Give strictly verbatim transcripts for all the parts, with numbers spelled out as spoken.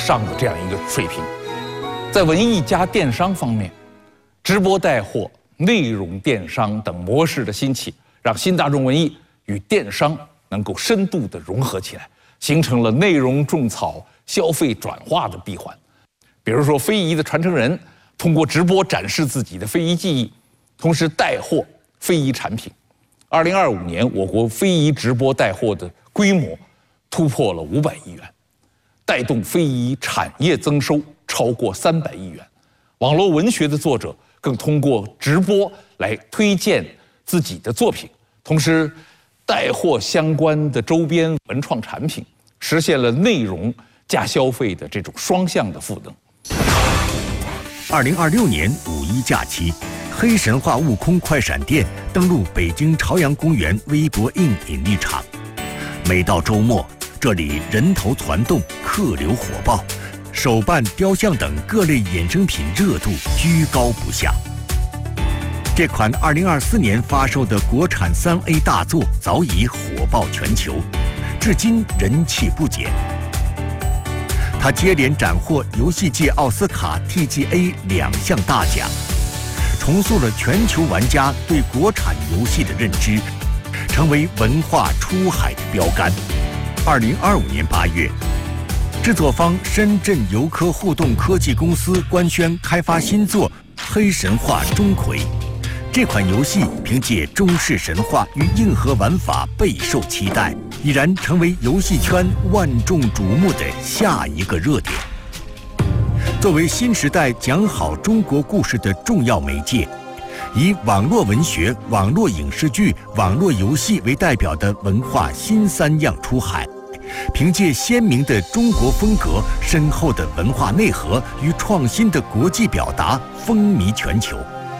上的这样一个水平。在文艺加电商方面，直播带货、内容电商等模式的兴起，让新大众文艺与电商能够深度的融合起来，形成了内容种草、消费转化的闭环。比如说，非遗的传承人通过直播展示自己的非遗技艺，同时带货非遗产品。二零二五年，我国非遗直播带货的规模突破了五百亿元，带动非遗产业增收超过三百亿元。网络文学的作者更通过直播来推荐自己的作品，同时带货相关的周边文创产品，实现了内容加消费的这种双向的赋能。 二零二六年五一假期，黑神话悟空快闪店登陆北京朝阳公园微博印引力场。每到周末，这里人头攒动，客流火爆，手办、雕像等各类衍生品热度居高不下。这款二零二四年发售的国产三 A 大作早已火爆全球，至今人气不减。它接连斩获游戏界奥斯卡 T G A 两项大奖，重塑了全球玩家对国产游戏的认知，成为文化出海的标杆。二零二五年八月，制作方深圳游科互动科技公司官宣开发新作《黑神话：钟馗》。这款游戏凭借中式神话与硬核玩法备受期待，已然成为游戏圈万众瞩目的下一个热点。作为新时代讲好中国故事的重要媒介，以网络文学、网络影视剧、网络游戏为代表的文化新三样出海，凭借鲜明的中国风格、深厚的文化内核与创新的国际表达，风靡全球。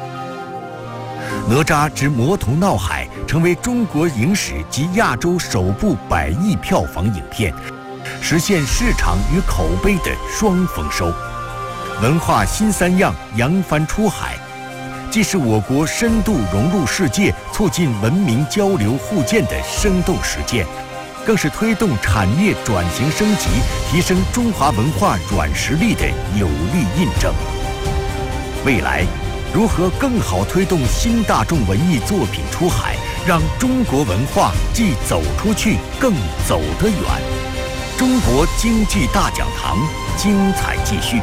哪吒之魔童闹海成为中国影史及亚洲首部百亿票房影片，实现市场与口碑的双丰收。文化新三样扬帆出海，既是我国深度融入世界、促进文明交流互鉴的生动实践，更是推动产业转型升级、提升中华文化软实力的有力印证。未来，如何更好推动新大众文艺作品出海，让中国文化既走出去，更走得远？中国经济大讲堂精彩继续。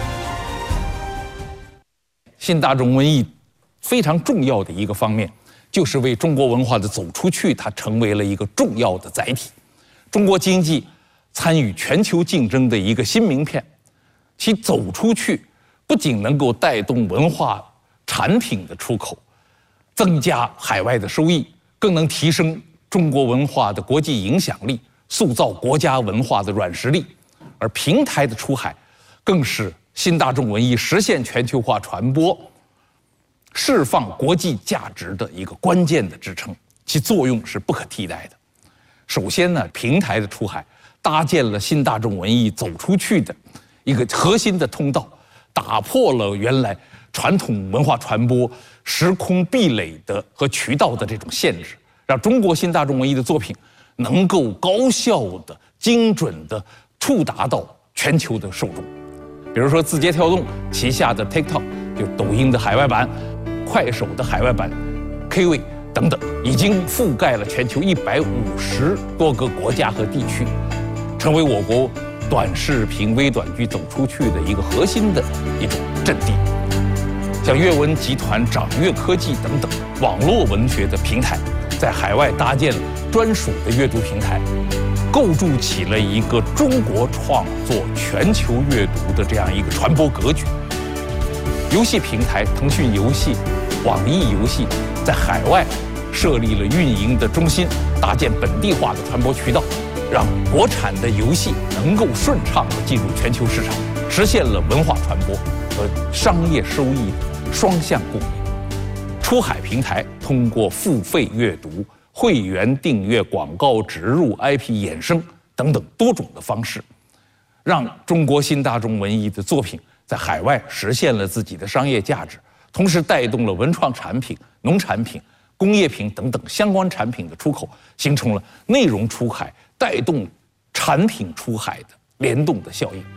新大众文艺非常重要的一个方面，就是为中国文化的走出去，它成为了一个重要的载体。中国经济参与全球竞争的一个新名片，其走出去不仅能够带动文化产品的出口，增加海外的收益，更能提升中国文化的国际影响力，塑造国家文化的软实力。而平台的出海，更是新大众文艺实现全球化传播、释放国际价值的一个关键的支撑，其作用是不可替代的。首先呢，平台的出海搭建了新大众文艺走出去的一个核心的通道，打破了原来传统文化传播时空壁垒的和渠道的这种限制，让中国新大众文艺的作品能够高效的、精准的触达到全球的受众。比如说，字节跳动旗下的 TikTok， 就是抖音的海外版，快手的海外版 K 位等等，已经覆盖了全球一百五十多个国家和地区，成为我国短视频、微短剧走出去的一个核心的一种阵地。像阅文集团、掌阅科技等等网络文学的平台，在海外搭建了专属的阅读平台，构筑起了一个中国创作全球阅读的这样一个传播格局。游戏平台腾讯游戏、网易游戏在海外设立了运营的中心，搭建本地化的传播渠道，让国产的游戏能够顺畅地进入全球市场，实现了文化传播和商业收益的双向共赢。出海平台通过付费阅读、会员订阅、广告植入、I P 衍生等等多种的方式，让中国新大众文艺的作品在海外实现了自己的商业价值，同时带动了文创产品、农产品、工业品等等相关产品的出口，形成了内容出海带动产品出海的联动的效应。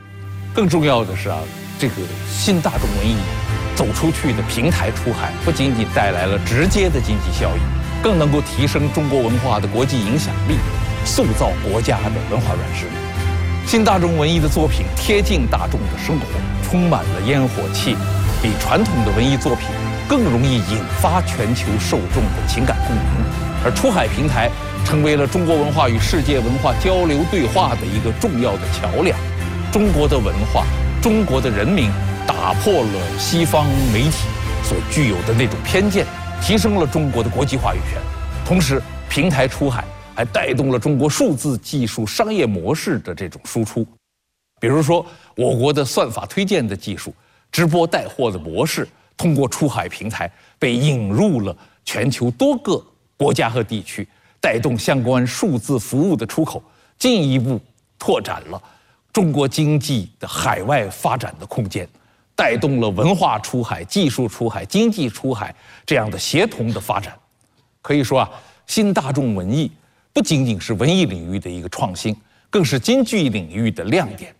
更重要的是啊，这个新大众文艺走出去的平台出海，不仅仅带来了直接的经济效益，更能够提升中国文化的国际影响力，塑造国家的文化软实力。新大众文艺的作品贴近大众的生活，充满了烟火气，比传统的文艺作品更容易引发全球受众的情感共鸣。而出海平台成为了中国文化与世界文化交流对话的一个重要的桥梁。中国的文化，中国的人民打破了西方媒体所具有的那种偏见，提升了中国的国际话语权。同时，平台出海还带动了中国数字技术商业模式的这种输出。比如说，我国的算法推荐的技术、直播带货的模式，通过出海平台被引入了全球多个国家和地区，带动相关数字服务的出口，进一步拓展了中国经济的海外发展的空间，带动了文化出海、技术出海、经济出海这样的协同的发展。可以说啊，新大众文艺不仅仅是文艺领域的一个创新，更是经济领域的亮点。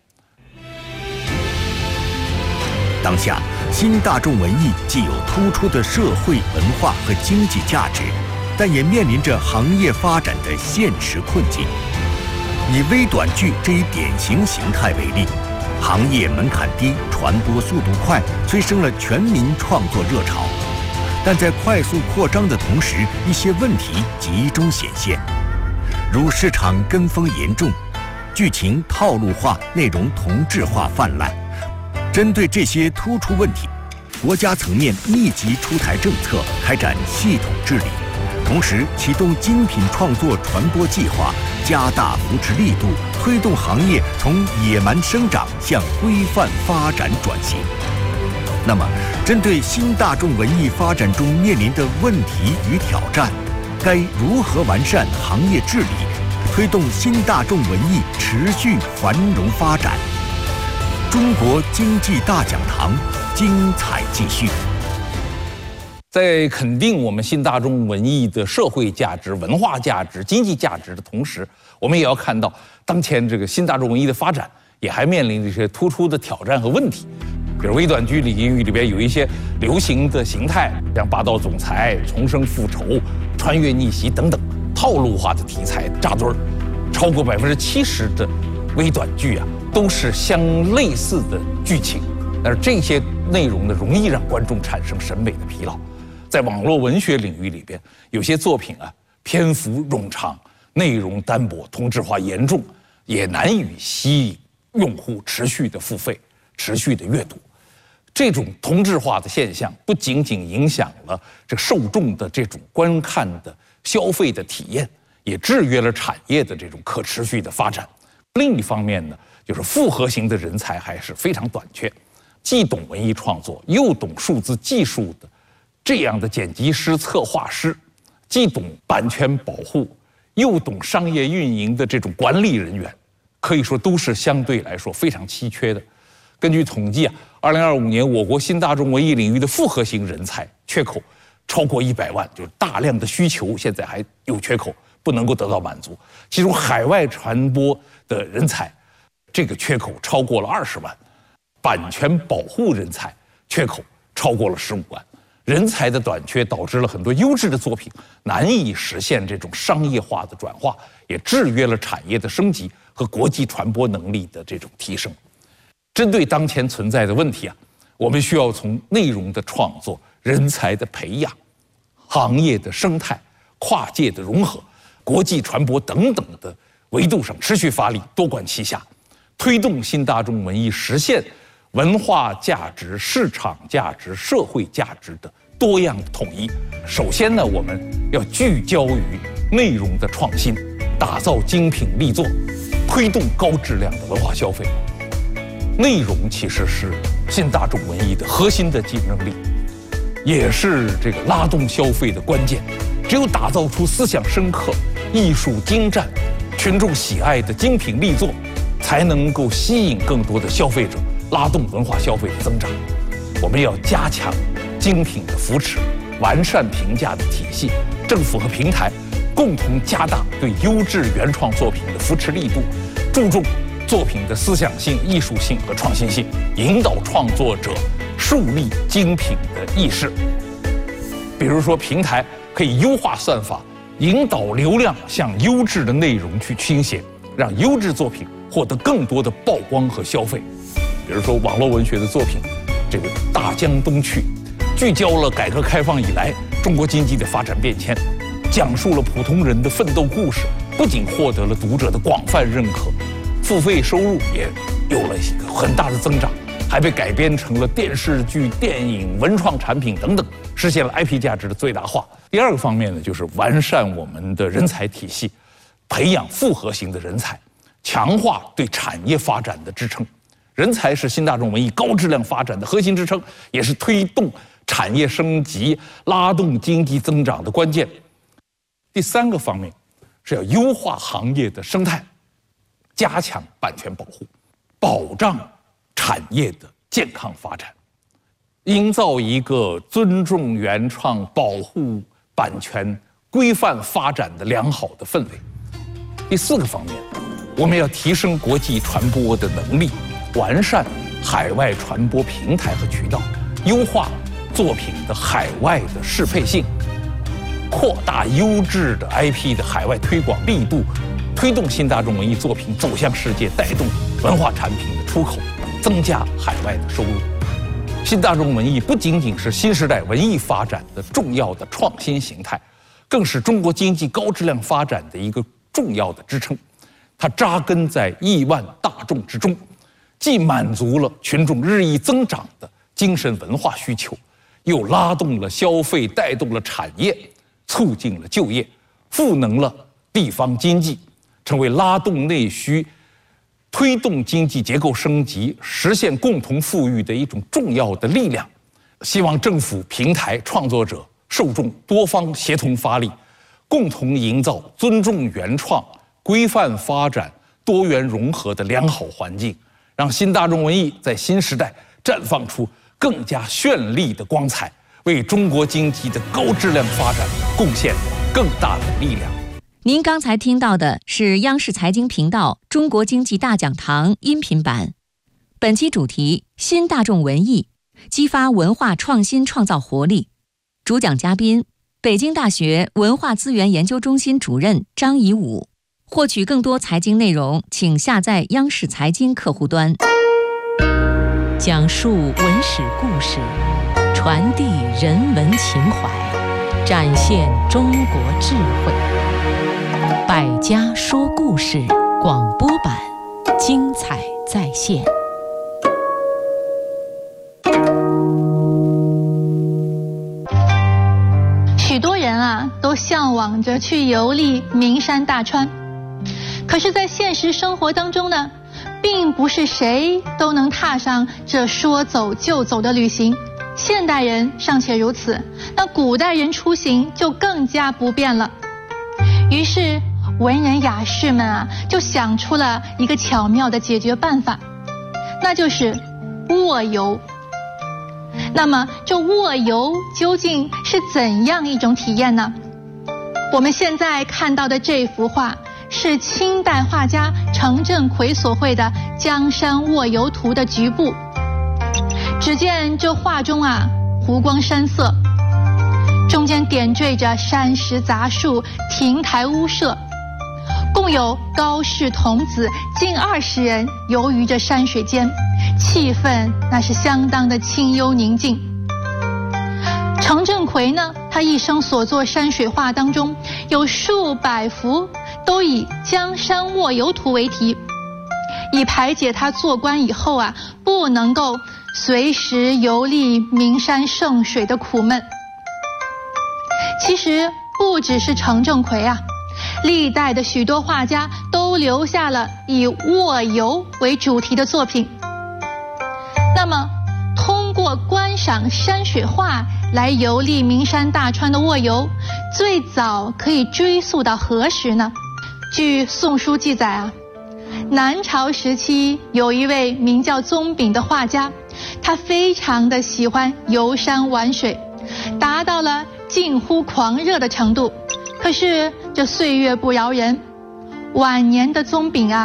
当下，新大众文艺既有突出的社会文化和经济价值，但也面临着行业发展的现实困境。以微短剧这一典型形态为例，行业门槛低，传播速度快，催生了全民创作热潮。但在快速扩张的同时，一些问题集中显现，如市场跟风严重，剧情套路化、内容同质化泛滥。针对这些突出问题，国家层面密集出台政策，开展系统治理，同时启动精品创作传播计划，加大扶持力度，推动行业从野蛮生长向规范发展转型。那么，针对新大众文艺发展中面临的问题与挑战，该如何完善行业治理，推动新大众文艺持续繁荣发展？中国经济大讲堂精彩继续。 在肯定我们新大众文艺的社会价值、文化价值、经济价值的同时，我们也要看到，当前这个新大众文艺的发展也还面临着一些突出的挑战和问题。比如微短剧领域里边有一些流行的形态，像霸道总裁、重生复仇、穿越逆袭等等套路化的题材扎堆儿，超过百分之七十的微短剧啊都是相类似的剧情，但是这些内容呢容易让观众产生审美的疲劳。在网络文学领域里边，有些作品啊篇幅冗长，内容单薄，同质化严重，也难以吸引用户持续的付费、持续的阅读。这种同质化的现象不仅仅影响了这受众的这种观看的消费的体验，也制约了产业的这种可持续的发展。另一方面呢，就是复合型的人才还是非常短缺，既懂文艺创作又懂数字技术的这样的剪辑师、策划师，既懂版权保护又懂商业运营的这种管理人员，可以说都是相对来说非常稀缺的。根据统计啊，二零二五年我国新大众文艺领域的复合型人才缺口超过一百万，就是大量的需求现在还有缺口，不能够得到满足。其中海外传播的人才，这个缺口超过了二十万；版权保护人才缺口超过了十五万。人才的短缺导致了很多优质的作品难以实现这种商业化的转化，也制约了产业的升级和国际传播能力的这种提升。针对当前存在的问题啊，我们需要从内容的创作、人才的培养、行业的生态、跨界的融合、国际传播等等的维度上持续发力，多管齐下，推动新大众文艺实现文化价值、市场价值、社会价值的多样统一。首先呢，我们要聚焦于内容的创新，打造精品力作，推动高质量的文化消费。内容其实是新大众文艺的核心的竞争力，也是这个拉动消费的关键。只有打造出思想深刻、艺术精湛、群众喜爱的精品力作，才能够吸引更多的消费者，拉动文化消费的增长。我们要加强精品的扶持，完善评价的体系，政府和平台共同加大对优质原创作品的扶持力度，注重作品的思想性、艺术性和创新性，引导创作者树立精品的意识。比如说，平台可以优化算法，引导流量向优质的内容去倾斜，让优质作品获得更多的曝光和消费。比如说，网络文学的作品，这个《大江东去》，聚焦了改革开放以来中国经济的发展变迁，讲述了普通人的奋斗故事，不仅获得了读者的广泛认可，付费收入也有了一个很大的增长，还被改编成了电视剧、电影、文创产品等等，实现了 I P 价值的最大化。第二个方面呢，就是完善我们的人才体系，培养复合型的人才，强化对产业发展的支撑。人才是新大众文艺高质量发展的核心支撑，也是推动产业升级、拉动经济增长的关键。第三个方面是要优化行业的生态，加强版权保护，保障产业的健康发展，营造一个尊重原创、保护版权、规范发展的良好的氛围。第四个方面，我们要提升国际传播的能力，完善海外传播平台和渠道，优化作品的海外的适配性，扩大优质的 I P 的海外推广力度，推动新大众文艺作品走向世界，带动文化产品的出口，增加海外的收入。新大众文艺不仅仅是新时代文艺发展的重要的创新形态，更是中国经济高质量发展的一个重要的支撑。它扎根在亿万大众之中，既满足了群众日益增长的精神文化需求，又拉动了消费，带动了产业，促进了就业，赋能了地方经济，成为拉动内需、推动经济结构升级、实现共同富裕的一种重要的力量。希望政府、平台、创作者、受众多方协同发力，共同营造尊重原创、规范发展、多元融合的良好环境，让新大众文艺在新时代绽放出更加绚丽的光彩，为中国经济的高质量发展贡献更大的力量。 您刚才听到的是央视财经频道《中国经济大讲堂》音频版，本期主题：新大众文艺，激发文化创新创造活力。主讲嘉宾：北京大学文化资源研究中心主任张颐武。获取更多财经内容，请下载央视财经客户端。讲述文史故事，传递人文情怀，展现中国智慧。百家说故事广播版，精彩再现。 许多人啊，都向往着去游历名山大川。可是，在现实生活当中呢，并不是谁都能踏上这说走就走的旅行。现代人尚且如此，那古代人出行就更加不便了。于是，文人雅士们啊，就想出了一个巧妙的解决办法，那就是卧游。那么，这卧游究竟是怎样一种体验呢？我们现在看到的这幅画，是清代画家程振魁所绘的《江山卧游图》的局部。只见这画中啊，湖光山色，中间点缀着山石杂树、亭台屋舍，共有高氏童子近二十人游于这山水间，气氛那是相当的清幽宁静。程振魁呢，他一生所作山水画当中，有数百幅都以《江山卧游图》为题，以排解他做官以后啊，不能够随时游历名山胜水的苦闷。其实不只是程振魁啊，历代的许多画家都留下了以卧游为主题的作品。那么，通过观赏山水画来游历名山大川的卧游，最早可以追溯到何时呢？据《宋书》记载啊，南朝时期有一位名叫宗炳的画家，他非常的喜欢游山玩水，达到了近乎狂热的程度。可是这岁月不饶人，晚年的宗炳啊，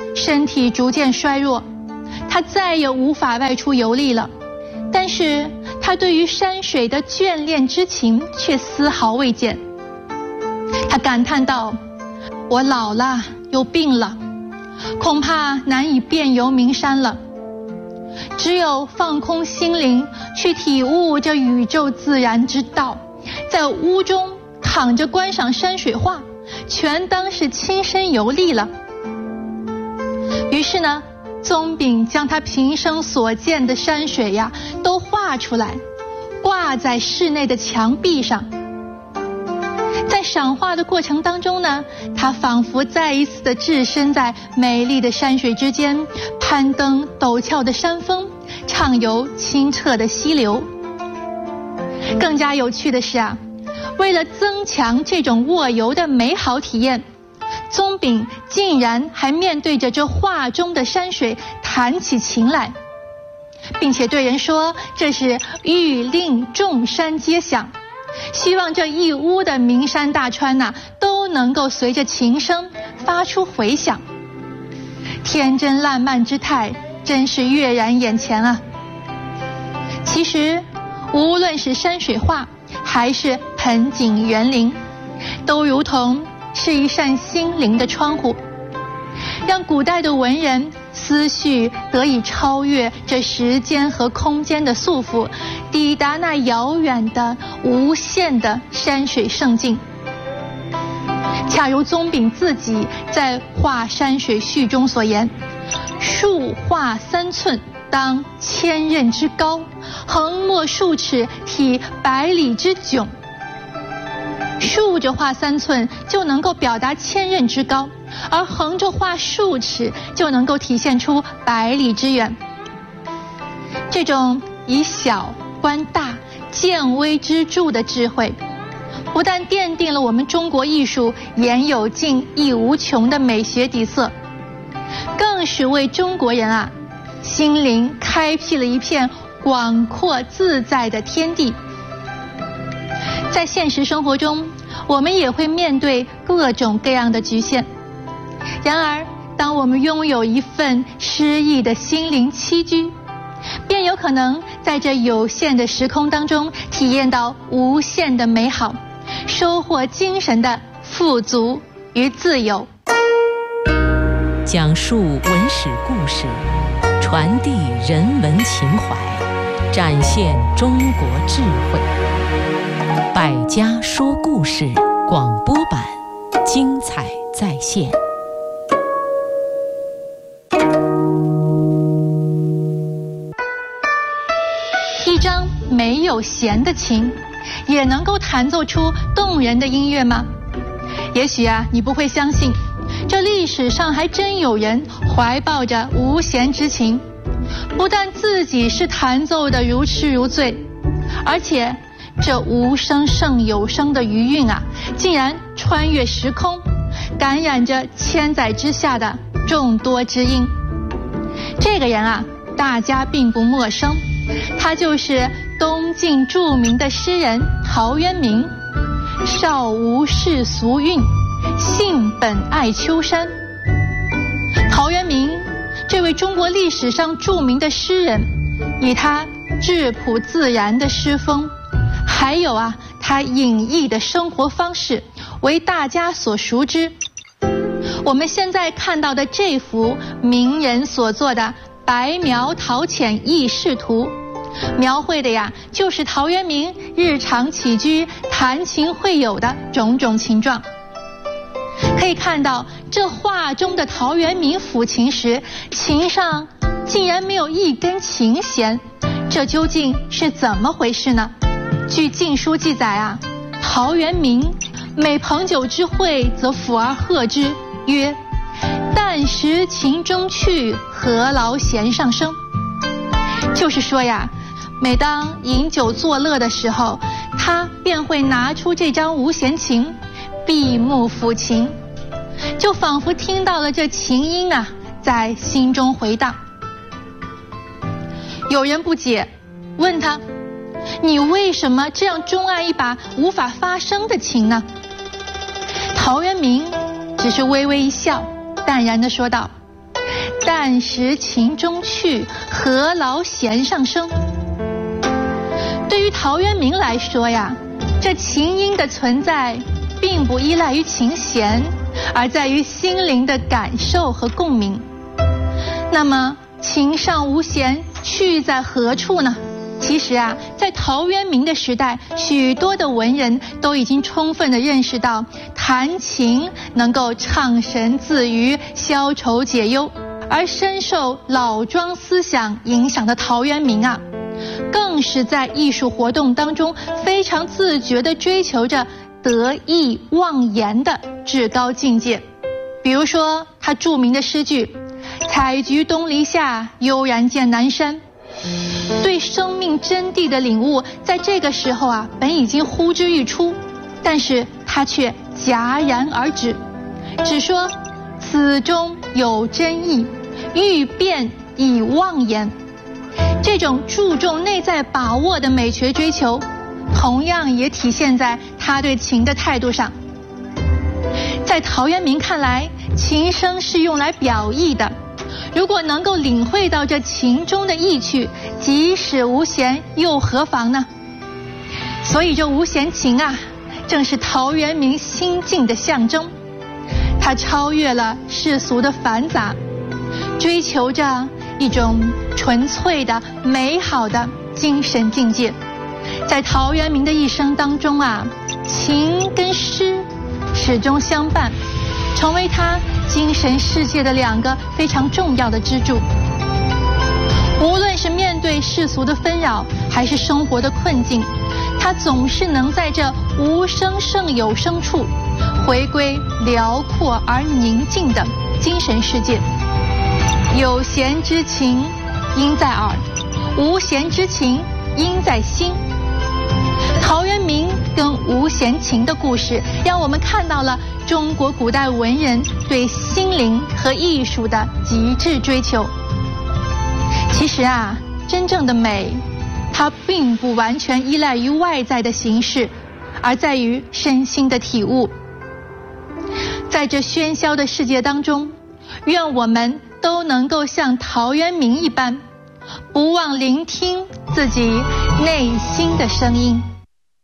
身体逐渐衰弱，他再也无法外出游历了。但是他对于山水的眷恋之情却丝毫未减。他感叹道：我老了又病了，恐怕难以遍游名山了。只有放空心灵，去体悟这宇宙自然之道，在屋中躺着观赏山水画，全当是亲身游历了。于是呢，宗炳将他平生所见的山水呀都画出来，挂在室内的墙壁上。在赏画的过程当中呢，他仿佛再一次的置身在美丽的山水之间，攀登陡峭的山峰，畅游清澈的溪流。更加有趣的是啊，为了增强这种卧游的美好体验，宗炳竟然还面对着这画中的山水弹起琴来，并且对人说这是欲令众山皆响，希望这一屋的名山大川呐、啊、都能够随着琴声发出回响。天真烂漫之态真是跃然眼前啊！其实无论是山水画还是盆景园林，都如同是一扇心灵的窗户，让古代的文人思绪得以超越这时间和空间的束缚，抵达那遥远的无限的山水胜境。恰如宗炳自己在《画山水序》中所言：树画三寸当千仞之高，横谟数尺体百里之迥。竖着画三寸就能够表达千仞之高，而横着画数尺就能够体现出百里之远。这种以小观大、见微知著的智慧，不但奠定了我们中国艺术言有尽意无穷的美学底色，更是为中国人啊心灵开辟了一片广阔自在的天地。在现实生活中，我们也会面对各种各样的局限。然而，当我们拥有一份诗意的心灵栖居，便有可能在这有限的时空当中体验到无限的美好，收获精神的富足与自由。 讲述文史故事，传递人文情怀，展现中国智慧。百家说故事广播版，精彩再现。 一张没有弦的琴，也能够弹奏出动人的音乐吗？也许啊，你不会相信，这历史上还真有人怀抱着无弦之琴，不但自己是弹奏的如痴如醉，而且这无声胜有声的余韵啊，竟然穿越时空，感染着千载之下的众多知音。这个人啊，大家并不陌生，他就是东晋著名的诗人陶渊明。少无世俗韵，性本爱丘山。陶渊明这位中国历史上著名的诗人，以他质朴自然的诗风，还有啊他隐逸的生活方式，为大家所熟知。我们现在看到的这幅名人所作的《白描陶潜轶事图》，描绘的呀就是陶渊明日常起居、弹琴会友的种种情状。可以看到，这画中的陶渊明抚琴时，琴上竟然没有一根琴弦，这究竟是怎么回事呢？据《晋书》记载啊，陶渊明每捧酒之会，则抚而和之，曰：“但识琴中去，何劳弦上声。”就是说呀，每当饮酒作乐的时候，他便会拿出这张无弦琴，闭目抚琴，就仿佛听到了这琴音啊，在心中回荡。有人不解，问他：“你为什么这样钟爱一把无法发声的琴呢？”陶渊明只是微微一笑，淡然地说道：“ 但识情中去，何劳弦上声。对于陶渊明来说呀，这琴音的存在并不依赖于琴弦，而在于心灵的感受和共鸣。那么琴上无弦，去在何处呢？其实啊，在陶渊明的时代，许多的文人都已经充分地认识到，弹琴能够畅神自娱、消愁解忧。而深受老庄思想影响的陶渊明啊，更是在艺术活动当中非常自觉地追求着得意忘言的至高境界。比如说他著名的诗句“采菊东篱下，悠然见南山”，对生命真谛的领悟在这个时候啊，本已经呼之欲出，但是他却戛然而止，只说此中有真意，欲辨已忘言。这种注重内在把握的美学追求，同样也体现在他对琴的态度上。在陶渊明看来，琴声是用来表意的，如果能够领会到这琴中的意趣，即使无弦又何妨呢？所以这无弦琴啊，正是陶渊明心境的象征。他超越了世俗的繁杂，追求着一种纯粹的美好的精神境界。在陶渊明的一生当中啊，琴跟诗始终相伴，成为他精神世界的两个非常重要的支柱。无论是面对世俗的纷扰，还是生活的困境，他总是能在这无声胜有声处回归辽阔而宁静的精神世界。有弦之琴音在耳，无弦之琴音在心。陶渊明跟无弦琴的故事，让我们看到了中国古代文人对心灵和艺术的极致追求。其实啊，真正的美，它并不完全依赖于外在的形式，而在于身心的体悟。在这喧嚣的世界当中，愿我们都能够像陶渊明一般，不忘聆听自己内心的声音。